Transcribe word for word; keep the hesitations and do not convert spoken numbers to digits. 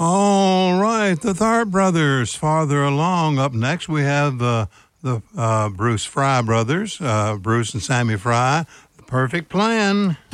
All right, the Tharp brothers. Farther along, up next we have uh, the uh, Bruce Fry brothers, uh, Bruce and Sammy Fry. The Perfect Plan.